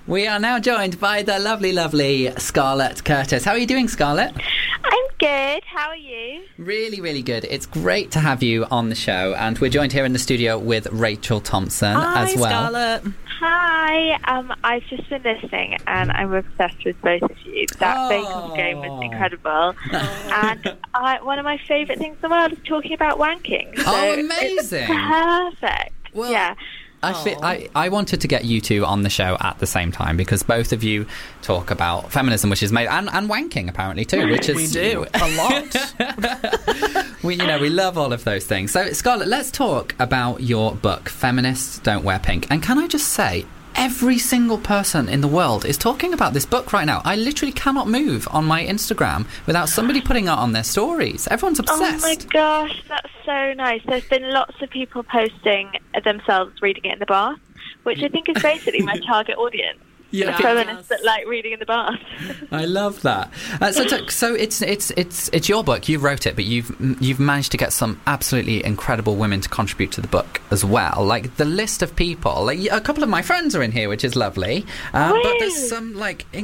We are now joined by the lovely, lovely Scarlett Curtis. How are you doing, Scarlett? I'm good. How are you? Really, really good. It's great to have you on the show, and we're joined here in the studio with Rachel Thompson as well. Hi, Scarlett. Hi. I've just been listening, and I'm obsessed with both of you. That bake-off game was incredible, and one of my favourite things in the world is talking about wanking. So amazing! It's perfect. Well, yeah. I wanted to get you two on the show at the same time because both of you talk about feminism, which is made and wanking apparently too, which is we do a lot. we love all of those things. So Scarlett, let's talk about your book, Feminists Don't Wear Pink. And can I just say, every single person in the world is talking about this book right now. I literally cannot move on my Instagram without somebody putting it on their stories. Everyone's obsessed. Oh my gosh, that's so nice. There's been lots of people posting themselves reading it in the bath, which I think is basically my target audience. Yeah, feminists that like reading in the bath. I love that. So it's your book. You wrote it, but you've managed to get some absolutely incredible women to contribute to the book as well. Like the list of people, like a couple of my friends are in here, which is lovely. But there's some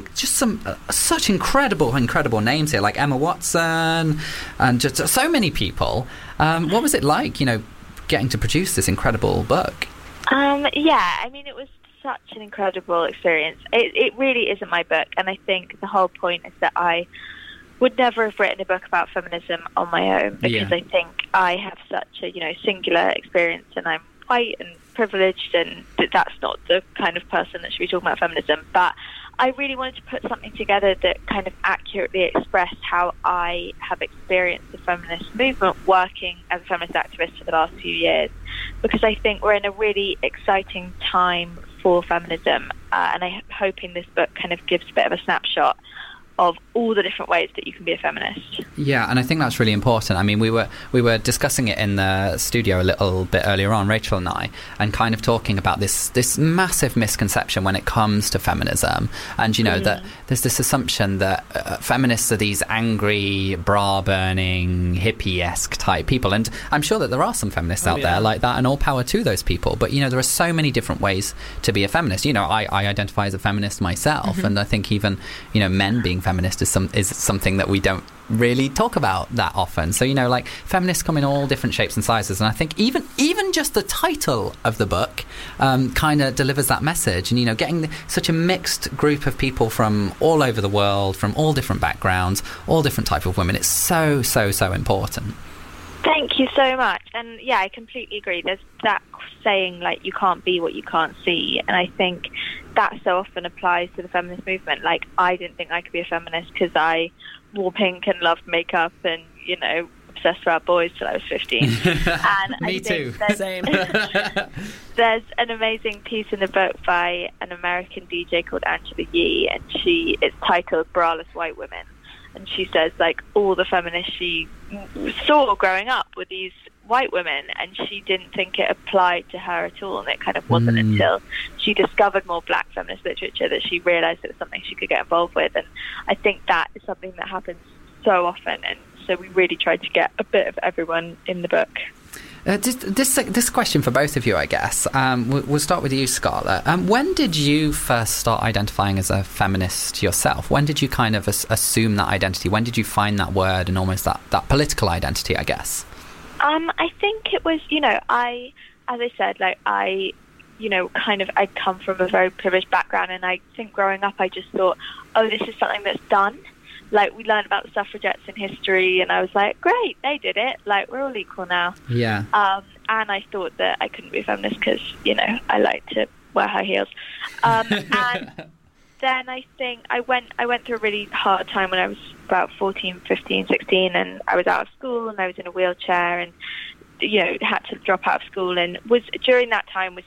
such incredible names here, like Emma Watson, and just so many people. What was it like, getting to produce this incredible book? Yeah, I mean, it was such an incredible experience. It really isn't my book, and I think the whole point is that I would never have written a book about feminism on my own, because I think I have such a singular experience, and I'm white and privileged, and that's not the kind of person that should be talking about feminism. But I really wanted to put something together that kind of accurately expressed how I have experienced the feminist movement working as a feminist activist for the last few years, because I think we're in a really exciting time for feminism, and I'm hoping this book kind of gives a bit of a snapshot of all the different ways that you can be a feminist. Yeah, and I think that's really important. I mean, we were discussing it in the studio a little bit earlier on, Rachel and I, and kind of talking about this massive misconception when it comes to feminism, and that there's this assumption that feminists are these angry, bra-burning, hippie-esque type people, and I'm sure that there are some feminists out there like that, and all power to those people, but there are so many different ways to be a feminist. I identify as a feminist myself, and I think even men being feminist is something that we don't really talk about that often. So feminists come in all different shapes and sizes, and I think even just the title of the book kind of delivers that message. And getting such a mixed group of people from all over the world, from all different backgrounds, all different type of women, it's so important. Thank you so much. And yeah, I completely agree. There's that saying, like, you can't be what you can't see. And I think that so often applies to the feminist movement. Like, I didn't think I could be a feminist because I wore pink and loved makeup and, obsessed about boys till I was 15. And Me too. Same. There's an amazing piece in the book by an American DJ called Angela Yee, and it's titled Braless White Women. And she says, like, all the feminists she saw growing up were these white women, and she didn't think it applied to her at all. And it kind of wasn't until she discovered more black feminist literature that she realised it was something she could get involved with. And I think that is something that happens so often. And so we really tried to get a bit of everyone in the book. This question for both of you, I guess. We'll start with you, Scarlett. When did you first start identifying as a feminist yourself? When did you kind of assume that identity? When did you find that word and almost that political identity, I guess? I think it was, as I said, like, I come from a very privileged background, and I think growing up I just thought, oh, this is something that's done. Like, we learned about the suffragettes in history, and I was like, great, they did it. Like, we're all equal now. Yeah. And I thought that I couldn't be a feminist because, I like to wear high heels. And then I think I went through a really hard time when I was about 14, 15, 16, and I was out of school, and I was in a wheelchair, and had to drop out of school, and during that time was